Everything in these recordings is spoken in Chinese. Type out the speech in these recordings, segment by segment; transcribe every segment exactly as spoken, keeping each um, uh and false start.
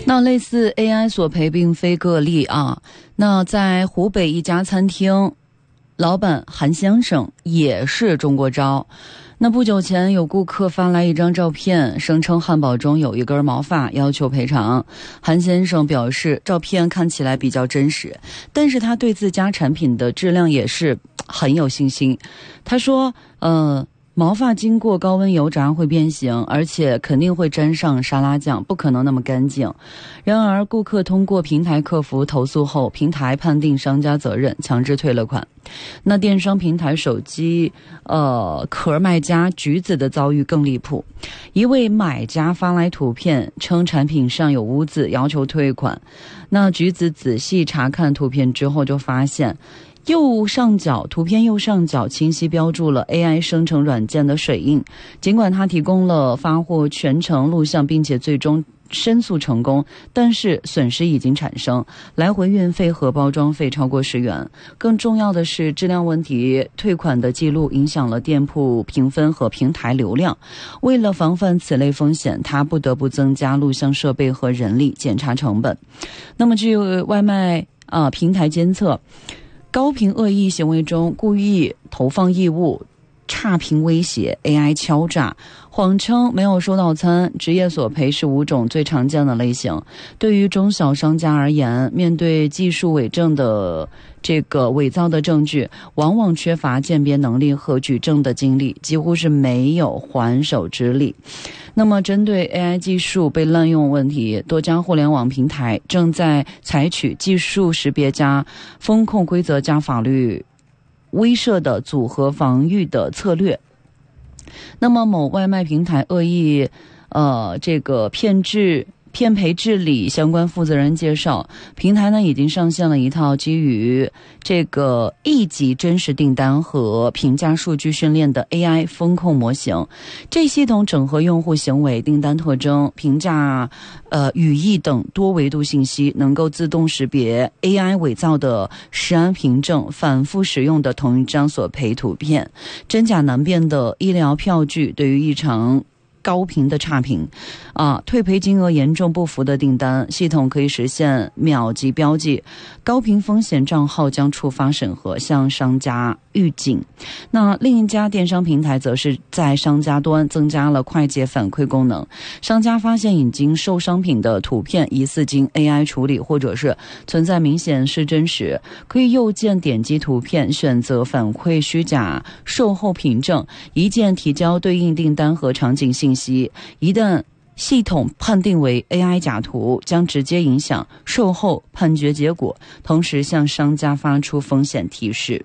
那类似 A I 索赔并非个例啊。那在湖北一家餐厅，老板韩先生也是中过招。那不久前有顾客发来一张照片，声称汉堡中有一根毛发，要求赔偿。韩先生表示照片看起来比较真实，但是他对自家产品的质量也是很有信心。他说呃毛发经过高温油炸会变形，而且肯定会沾上沙拉酱，不可能那么干净。然而顾客通过平台客服投诉后，平台判定商家责任，强制退了款。那电商平台手机呃壳卖家橘子的遭遇更离谱，一位买家发来图片称产品上有污渍，要求退款。那橘子仔细查看图片之后就发现，右上角图片右上角清晰标注了 A I 生成软件的水印。尽管他提供了发货全程录像，并且最终申诉成功，但是损失已经产生，来回运费和包装费超过十元。更重要的是质量问题，退款的记录影响了店铺评分和平台流量。为了防范此类风险，他不得不增加录像设备和人力检查成本。那么据外卖啊、呃、平台监测，高频恶意行为中，故意投放异物、差评威胁、A I 敲诈、谎称没有收到餐、职业索赔是五种最常见的类型。对于中小商家而言，面对技术伪证的这个伪造的证据，往往缺乏鉴别能力和举证的精力，几乎是没有还手之力。那么针对 A I 技术被滥用问题，多家互联网平台正在采取技术识别加风控规则加法律威慑的组合防御的策略。那么某外卖平台恶意呃这个骗治骗赔治理相关负责人介绍，平台呢已经上线了一套基于这个一级真实订单和评价数据训练的 A I 风控模型。这系统整合用户行为、订单特征、评价呃语义等多维度信息，能够自动识别 A I 伪造的实安凭证、反复使用的同一张索赔图片、真假难辨的医疗票据。对于异常高频的差评啊，退赔金额严重不符的订单，系统可以实现秒级标记，高频风险账号将触发审核，向商家预警。那另一家电商平台则是在商家端增加了快捷反馈功能，商家发现已经售商品的图片疑似经 A I 处理，或者是存在明显失真时，可以右键点击图片，选择反馈虚假售后凭证，一键提交对应订单和场景信息。一旦系统判定为 A I 假图，将直接影响售后判决结果，同时向商家发出风险提示。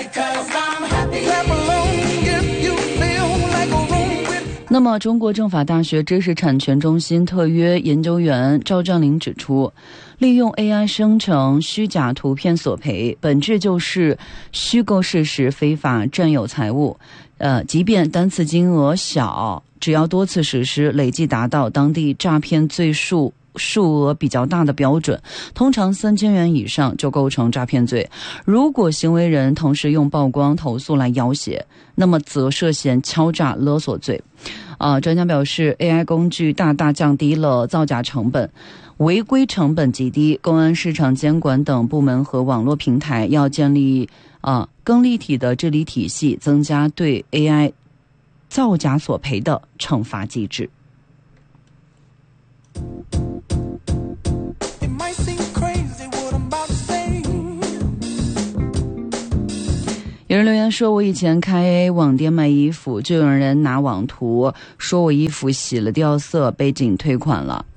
那么中国政法大学知识产权中心特约研究员赵占林指出，利用 A I 生成虚假图片索赔，本质就是虚构事实，非法占有财物。呃，即便单次金额小，只要多次实施，累计达到当地诈骗罪数数额比较大的标准，通常三千元以上就构成诈骗罪。如果行为人同时用曝光、投诉来要挟，那么则涉嫌敲诈勒索罪。啊、呃，专家表示 ，A I 工具大大降低了造假成本，违规成本极低。公安、市场监管等部门和网络平台要建立啊、呃、更立体的治理体系，增加对 A I 造假索赔的惩罚机制。有人留言说，我以前开网店卖衣服，就有人拿网图说我衣服洗了掉色，被警退款了。